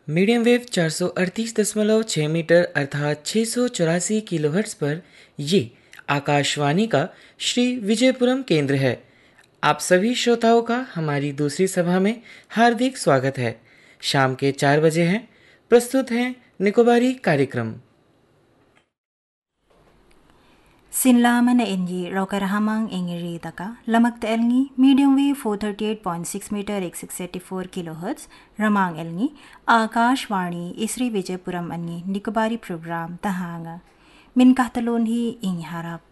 Medium wave 438.6 metre अर्थात 684 kilohertz पर ये आकाशवाणी का श्री विजयपुरम केंद्र है। आप सभी श्रोताओं का हमारी दूसरी सभा में हार्दिक स्वागत है। शाम के 4 बजे हैं। प्रस्तुत हैं निकोबारी कार्यक्रम। Sinlaman na inji rokarahamang ingiri taka lamak ta elngi medium wave 438.6 meter 684 kilohertz ramang elngi Akashwani Isri Vijayapuram anni Nikobari program tahanga min kahtalon hi ing harap